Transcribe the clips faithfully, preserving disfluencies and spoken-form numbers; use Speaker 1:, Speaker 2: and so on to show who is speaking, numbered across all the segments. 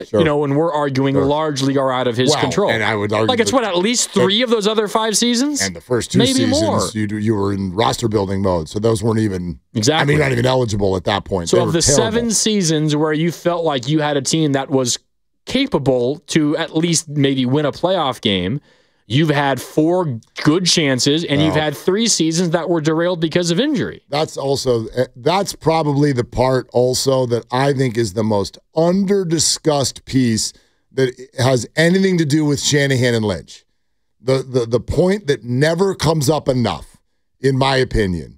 Speaker 1: sure.
Speaker 2: you know, and we're arguing
Speaker 1: sure.
Speaker 2: largely are out of his
Speaker 1: well,
Speaker 2: control.
Speaker 1: And I would argue
Speaker 2: like it's what, at least three of those other five seasons?
Speaker 1: And the first two
Speaker 2: Maybe
Speaker 1: seasons,
Speaker 2: more.
Speaker 1: you you were in roster building mode, so those weren't even
Speaker 2: exactly.
Speaker 1: I mean, not even eligible at that point.
Speaker 2: So
Speaker 1: they
Speaker 2: of
Speaker 1: were
Speaker 2: the
Speaker 1: terrible.
Speaker 2: seven seasons where you felt like you had a team that was capable to at least maybe win a playoff game, you've had four good chances, and no. you've had three seasons that were derailed because of injury.
Speaker 1: That's also that's probably the part also that I think is the most under-discussed piece that has anything to do with Shanahan and Lynch. The, the, the point that never comes up enough, in my opinion,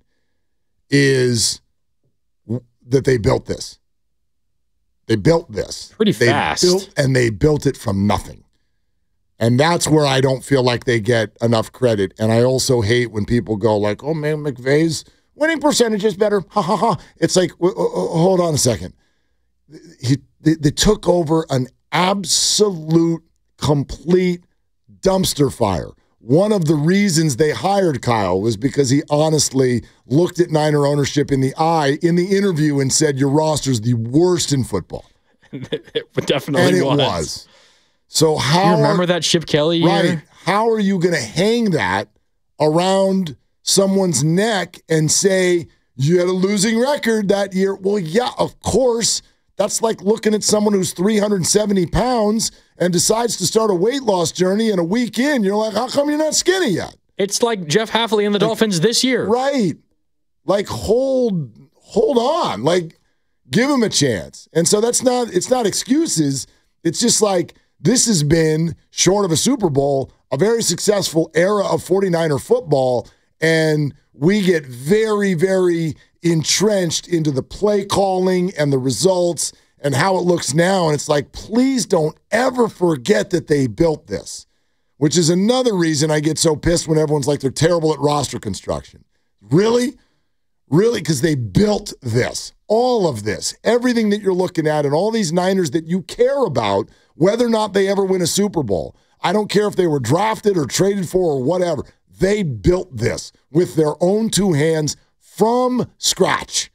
Speaker 1: is that they built this. They built this.
Speaker 2: Pretty
Speaker 1: they
Speaker 2: fast.
Speaker 1: Built, and they built it from nothing. And that's where I don't feel like they get enough credit. And I also hate when people go like, oh, man, McVay's winning percentage is better. Ha, ha, ha. It's like, w- w- hold on a second. He, they, they took over an absolute, complete dumpster fire. One of the reasons they hired Kyle was because he honestly looked at Niner ownership in the eye in the interview and said, your roster's the worst in football.
Speaker 2: It definitely
Speaker 1: and it
Speaker 2: was.
Speaker 1: was. So how
Speaker 2: you remember
Speaker 1: are,
Speaker 2: that Chip Kelly year?
Speaker 1: Right. How are you going to hang that around someone's neck and say you had a losing record that year? Well, yeah, of course. That's like looking at someone who's three hundred seventy pounds and decides to start a weight loss journey, and a week in, you're like, how come you're not skinny yet?
Speaker 2: It's like Jeff Hafley and the like, Dolphins this year.
Speaker 1: Right. Like, hold hold on. Like, give him a chance. And so that's not, it's not excuses. It's just like, this has been, short of a Super Bowl, a very successful era of forty-niner football, and we get very, very entrenched into the play calling and the results and how it looks now. And it's like, please don't ever forget that they built this, which is another reason I get so pissed when everyone's like, they're terrible at roster construction. Really? Really? Because they built this, all of this, everything that you're looking at, and all these Niners that you care about, whether or not they ever win a Super Bowl. I don't care if they were drafted or traded for or whatever. They built this with their own two hands from scratch.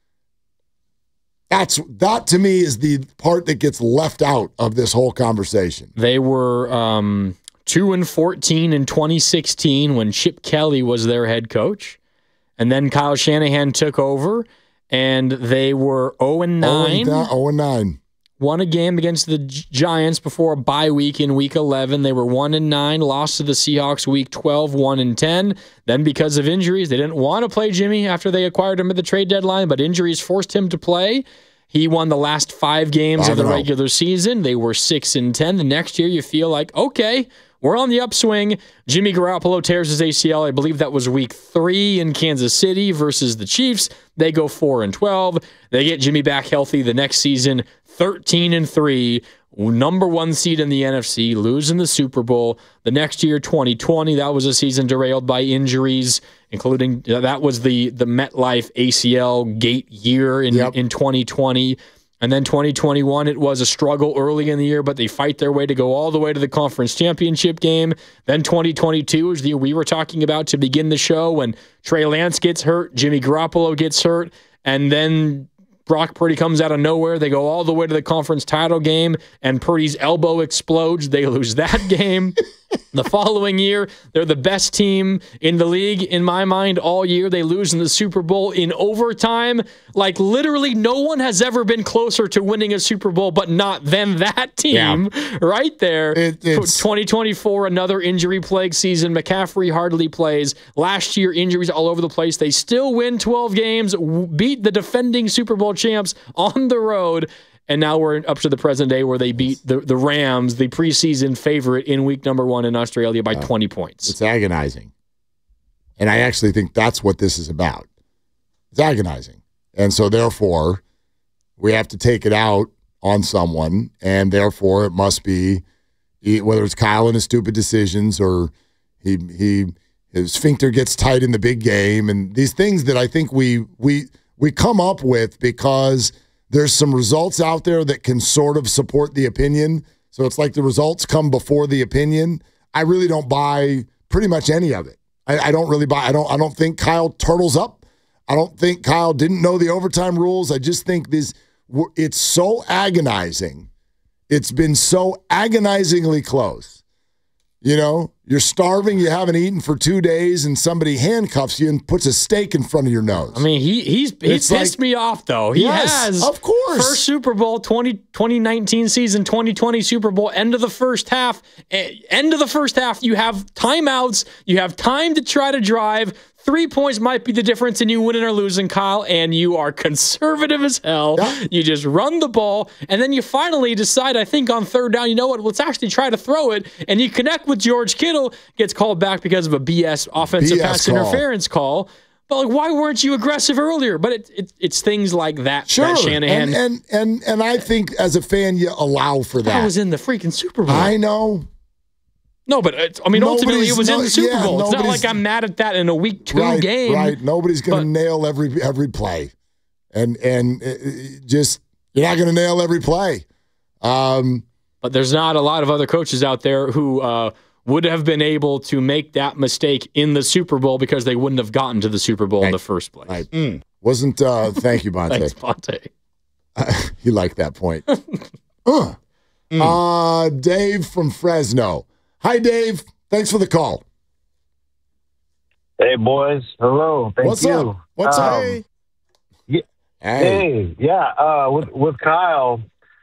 Speaker 1: That's that to me is the part that gets left out of this whole conversation.
Speaker 2: They were um, two and fourteen in twenty sixteen when Chip Kelly was their head coach, and then Kyle Shanahan took over, and they were zero and nine.
Speaker 1: zero and nine.
Speaker 2: Won a game against the Giants before a bye week in week eleven. They were one and nine, lost to the Seahawks week twelve, one and ten. Then because of injuries, they didn't want to play Jimmy after they acquired him at the trade deadline, but injuries forced him to play. He won the last five games of the regular season. They were six and ten. The next year you feel like, okay, we're on the upswing. Jimmy Garoppolo tears his A C L. I believe that was week three in Kansas City versus the Chiefs. They go four and twelve. They get Jimmy back healthy the next season, thirteen and three, number one seed in the N F C, losing the Super Bowl. The next year, twenty twenty, that was a season derailed by injuries, including that was the the MetLife A C L gate year in, yep. in twenty twenty. And then twenty twenty-one, it was a struggle early in the year, but they fight their way to go all the way to the conference championship game. Then twenty twenty-two is the year we were talking about to begin the show when Trey Lance gets hurt, Jimmy Garoppolo gets hurt, and then Brock Purdy comes out of nowhere. They go all the way to the conference title game, and Purdy's elbow explodes. They lose that game. The following year, they're the best team in the league, in my mind, all year. They lose in the Super Bowl in overtime. Like, literally, no one has ever been closer to winning a Super Bowl, but not than that team yeah. right there.
Speaker 1: It,
Speaker 2: twenty twenty-four, another injury-plagued season. McCaffrey hardly plays. Last year, injuries all over the place. They still win twelve games, beat the defending Super Bowl champs on the road. And now we're up to the present day where they beat the, the Rams, the preseason favorite, in week number one in Australia by uh, twenty points.
Speaker 1: It's agonizing. And I actually think that's what this is about. It's agonizing. And so, therefore, we have to take it out on someone, and therefore it must be, whether it's Kyle and his stupid decisions or he he his sphincter gets tight in the big game, and these things that I think we we we come up with because – there's some results out there that can sort of support the opinion. So it's like the results come before the opinion. I really don't buy pretty much any of it. I, I don't really buy. I don't. I don't think Kyle turtles up. I don't think Kyle didn't know the overtime rules. I just think this. It's so agonizing, it's been so agonizingly close. You know, you're starving, you haven't eaten for two days, and somebody handcuffs you and puts a steak in front of your nose.
Speaker 2: I mean, he he's he's pissed like, me off, though. He
Speaker 1: yes,
Speaker 2: has.
Speaker 1: Of course.
Speaker 2: First Super Bowl, twenty, twenty nineteen season, twenty twenty Super Bowl, end of the first half. End of the first half, you have timeouts. You have time to try to drive. Three points might be the difference in you winning or losing, Kyle, and you are conservative as hell. Yeah. You just run the ball, and then you finally decide, I think, on third down, you know what, let's actually try to throw it, and you connect with George Kittle, gets called back because of a B S offensive B S pass call. interference call. But like, why weren't you aggressive earlier? But it, it, it's things like that
Speaker 1: sure.
Speaker 2: that Shanahan...
Speaker 1: And, and, and, and I think, as a fan, you allow for that.
Speaker 2: I was in the freaking Super Bowl.
Speaker 1: I know.
Speaker 2: No, but it's, I mean, nobody's, ultimately, it was no, in the Super
Speaker 1: yeah,
Speaker 2: Bowl. It's not like I'm mad at that in a week two
Speaker 1: right,
Speaker 2: game.
Speaker 1: Right, nobody's going to nail every every play, and and it, just you're not going to nail every play. Um,
Speaker 2: but there's not a lot of other coaches out there who uh, would have been able to make that mistake in the Super Bowl because they wouldn't have gotten to the Super Bowl right. in the first place.
Speaker 1: Right. Mm. Wasn't uh, thank you, Bonte.
Speaker 2: Thanks, Bonte.
Speaker 1: Uh, you like that point. uh. Mm. uh, Dave from Fresno. Hi, Dave. Thanks for the call.
Speaker 3: Hey, boys. Hello. Thank
Speaker 1: What's
Speaker 3: you.
Speaker 1: up? What's
Speaker 3: um,
Speaker 1: up?
Speaker 3: Yeah,
Speaker 1: hey.
Speaker 3: hey. Yeah. Uh, with with Kyle,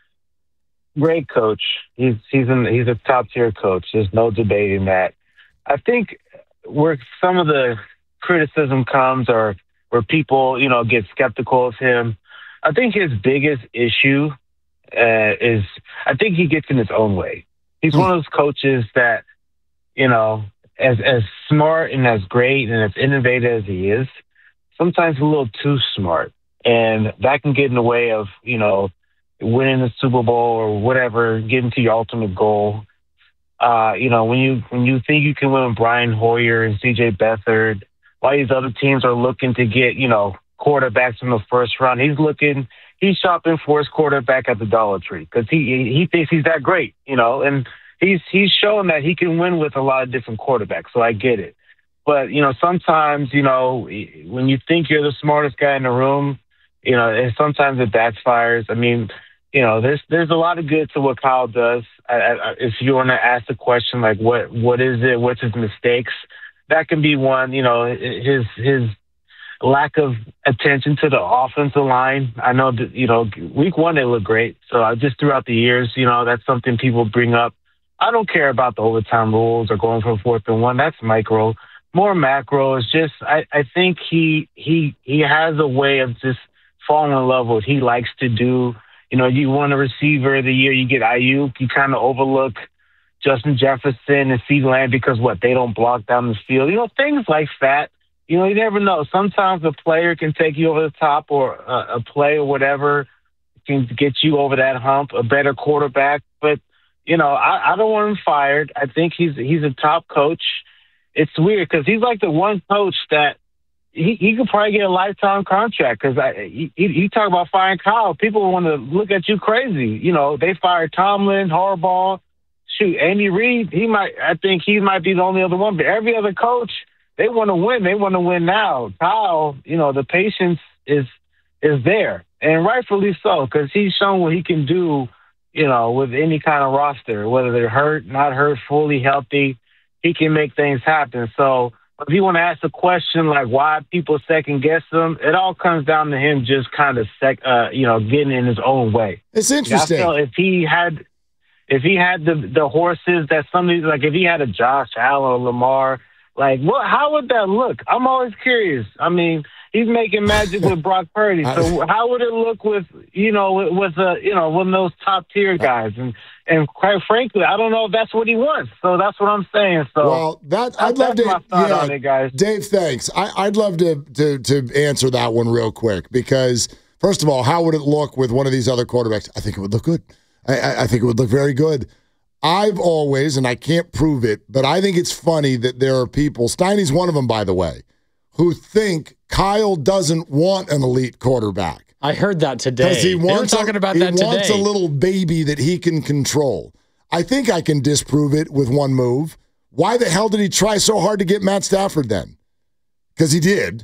Speaker 3: great coach. He's he's an, he's a top tier coach. There's no debating that. I think where some of the criticism comes, or where people you know get skeptical of him, I think his biggest issue uh, is I think he gets in his own way. He's one of those coaches that, you know, as as smart and as great and as innovative as he is, sometimes a little too smart. And that can get in the way of, you know, winning the Super Bowl or whatever, getting to your ultimate goal. Uh, you know, when you when you think you can win with Brian Hoyer and C J Beathard, while these other teams are looking to get, you know, quarterbacks in the first round, he's looking he's shopping for his quarterback at the Dollar Tree because he he thinks he's that great, you know, and he's he's shown that he can win with a lot of different quarterbacks. So I get it, but you know, sometimes you know when you think you're the smartest guy in the room, you know, and sometimes it backfires. I mean, you know, there's there's a lot of good to what Kyle does. I, I, if you want to ask the question like what what is it, what's his mistakes, that can be one. You know, his his. lack of attention to the offensive line. I know that, you know, week one, they look great. So I just throughout the years, you know, that's something people bring up. I don't care about the overtime rules or going for fourth and one. That's micro. More macro is just, I, I think he, he, he has a way of just falling in love with what he likes to do. You know, you want a receiver of the year, you get Ayuk, you kind of overlook Justin Jefferson and CeeDee Lamb because what, they don't block down the field. You know, things like that. You know, you never know. Sometimes a player can take you over the top, or a, a play or whatever can get you over that hump, a better quarterback. But, you know, I, I don't want him fired. I think he's he's a top coach. It's weird because he's like the one coach that he, he could probably get a lifetime contract because he, he, he talk about firing Kyle. People want to look at you crazy. You know, they fired Tomlin, Harbaugh. Shoot, Andy Reid, he might. I think he might be the only other one. But every other coach, they want to win. They want to win now. Kyle, you know, the patience is is there, and rightfully so, because he's shown what he can do, you know, with any kind of roster, whether they're hurt, not hurt, fully healthy. He can make things happen. So if you want to ask a question like why people second guess him, it all comes down to him just kind of, sec, uh, you know, getting in his own way.
Speaker 1: It's interesting.
Speaker 3: I feel if he had, if he had the the horses that somebody, like if he had a Josh Allen or Lamar, like, what? How would that look? I'm always curious. I mean, he's making magic with Brock Purdy. So how would it look with, you know, with, with uh, you know, one of those top tier guys? And and quite frankly, I don't know if that's what he wants. So that's what I'm saying. So
Speaker 1: well, that I'd love to.
Speaker 3: My thought
Speaker 1: yeah,
Speaker 3: on it, guys.
Speaker 1: Dave, thanks. I, I'd love to, to to answer that one real quick because first of all, how would it look with one of these other quarterbacks? I think it would look good. I, I, I think it would look very good. I've always, and I can't prove it, but I think it's funny that there are people, Steiny's one of them, by the way, who think Kyle doesn't want an elite quarterback.
Speaker 2: I heard that today.
Speaker 1: Because he wants,
Speaker 2: they were talking
Speaker 1: a,
Speaker 2: about
Speaker 1: he
Speaker 2: that today.
Speaker 1: wants a little baby that he can control. I think I can disprove it with one move. Why the hell did he try so hard to get Matt Stafford then? Because he did.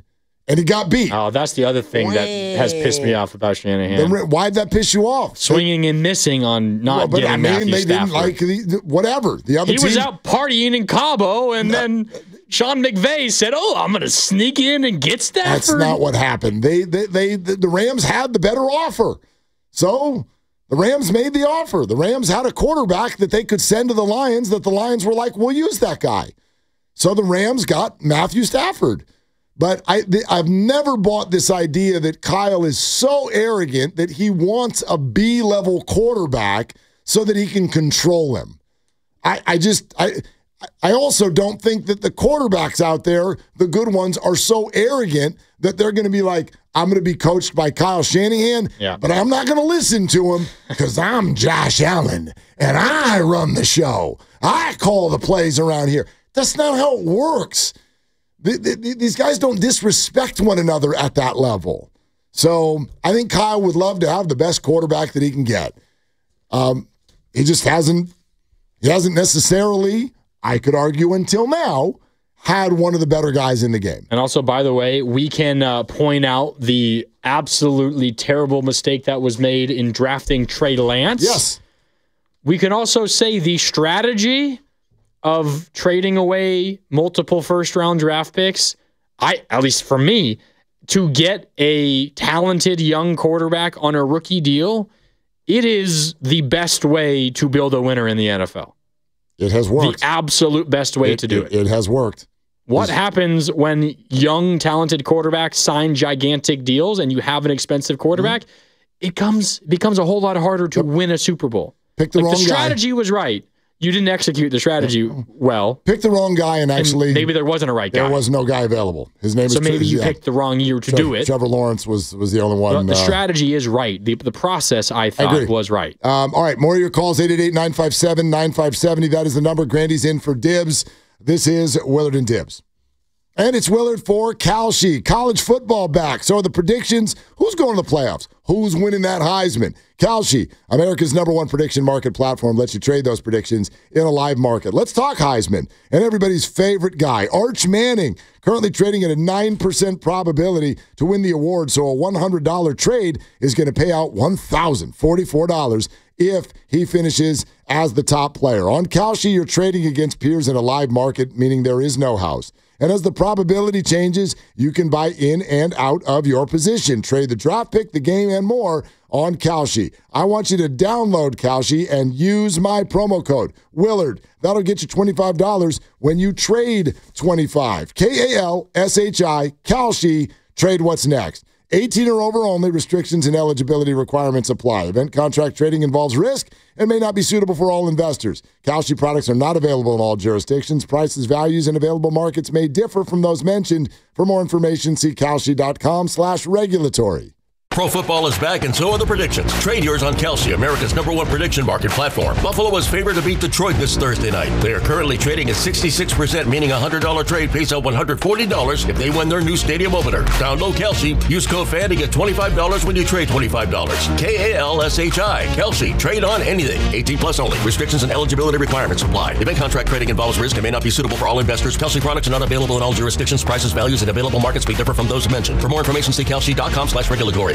Speaker 1: and he got beat.
Speaker 2: Oh, that's the other thing that has pissed me off about Shanahan.
Speaker 1: The, why'd that piss you off?
Speaker 2: Swinging and missing on not well, but getting I mean, Matthew
Speaker 1: they
Speaker 2: Stafford.
Speaker 1: didn't like the, whatever. The other
Speaker 2: he
Speaker 1: team,
Speaker 2: was out partying in Cabo, and no, then Sean McVay said, "Oh, I'm going to sneak in and get Stafford."
Speaker 1: That's not what happened. They, they, they, the Rams had the better offer, so the Rams made the offer. The Rams had a quarterback that they could send to the Lions. That the Lions were like, "We'll use that guy." So the Rams got Matthew Stafford. But I, I've never bought this idea that Kyle is so arrogant that he wants a B-level quarterback so that he can control him. I, I just, I, I also don't think that the quarterbacks out there, the good ones, are so arrogant that they're going to be like, I'm going to be coached by Kyle Shanahan,
Speaker 2: yeah.
Speaker 1: but I'm not going to listen to him because I'm Josh Allen and I run the show. I call the plays around here. That's not how it works. The, the, these guys don't disrespect one another at that level. So I think Kyle would love to have the best quarterback that he can get. Um, he just hasn't, he hasn't necessarily, I could argue until now, had one of the better guys in the game.
Speaker 2: And also, by the way, we can uh, point out the absolutely terrible mistake that was made in drafting Trey Lance.
Speaker 1: Yes.
Speaker 2: We can also say the strategy of trading away multiple first-round draft picks, I at least for me, to get a talented young quarterback on a rookie deal, it is the best way to build a winner in the N F L.
Speaker 1: It has worked.
Speaker 2: The absolute best way
Speaker 1: it,
Speaker 2: to do it.
Speaker 1: It, it has worked.
Speaker 2: What it's, happens when young, talented quarterbacks sign gigantic deals and you have an expensive quarterback? Mm-hmm. It comes becomes a whole lot harder to yep. win a Super Bowl.
Speaker 1: Pick the
Speaker 2: like
Speaker 1: wrong
Speaker 2: the strategy
Speaker 1: guy.
Speaker 2: was right. You didn't execute the strategy well.
Speaker 1: Pick the wrong guy, and actually,
Speaker 2: and maybe there wasn't a right guy.
Speaker 1: There was no guy available. His name
Speaker 2: so
Speaker 1: is.
Speaker 2: So maybe you
Speaker 1: yeah.
Speaker 2: picked the wrong year to
Speaker 1: Trevor,
Speaker 2: do it.
Speaker 1: Trevor Lawrence was was the only one.
Speaker 2: But the
Speaker 1: uh,
Speaker 2: strategy is right. The the process I thought
Speaker 1: I
Speaker 2: was right.
Speaker 1: Um, all right, more of your calls eight eight eight, nine five seven, nine five seven zero. That is the number. Grandy's in for Dibs. This is Willard and Dibs. And it's Willard for Kalshi. College football back. So are the predictions. Who's going to the playoffs? Who's winning that Heisman? Kalshi, America's number one prediction market platform, lets you trade those predictions in a live market. Let's talk Heisman. And everybody's favorite guy, Arch Manning, currently trading at a nine percent probability to win the award. So a one hundred dollars trade is going to pay out one thousand forty-four dollars if he finishes as the top player. On Kalshi, you're trading against peers in a live market, meaning there is no house. And as the probability changes, you can buy in and out of your position. Trade the draft pick, the game, and more on Kalshi. I want you to download Kalshi and use my promo code, Willard. That'll get you twenty-five dollars when you trade twenty-five. K A L S H I, Kalshi. Trade what's next. eighteen or over only. Restrictions and eligibility requirements apply. Event contract trading involves risk and may not be suitable for all investors. Kalshi products are not available in all jurisdictions. Prices, values, and available markets may differ from those mentioned. For more information, see Kalshi.com slash regulatory.
Speaker 4: Pro football is back, and so are the predictions. Trade yours on Kalshi, America's number one prediction market platform. Buffalo is favored to beat Detroit this Thursday night. They are currently trading at sixty-six percent, meaning a one hundred dollars trade pays out one hundred forty dollars if they win their new stadium opener. Download Kalshi. Use code F A N to get twenty-five dollars when you trade twenty-five dollars. K A L S H I. Kalshi. Trade on anything. eighteen plus only. Restrictions and eligibility requirements apply. Event contract trading involves risk and may not be suitable for all investors. Kalshi products are not available in all jurisdictions. Prices, values, and available markets may differ from those mentioned. For more information, see Kalshi.com slash regulatory.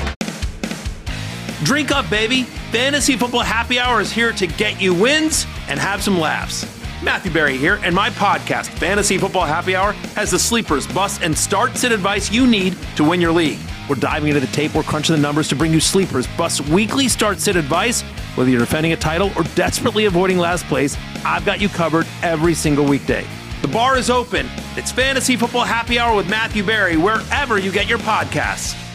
Speaker 5: Drink up, baby. Fantasy Football Happy Hour is here to get you wins and have some laughs. Matthew Berry here, and my podcast, Fantasy Football Happy Hour, has the sleepers, busts, and start-sit advice you need to win your league. We're diving into the tape, we're crunching the numbers to bring you sleepers, busts, weekly start-sit advice. Whether you're defending a title or desperately avoiding last place, I've got you covered every single weekday. The bar is open. It's Fantasy Football Happy Hour with Matthew Berry, wherever you get your podcasts.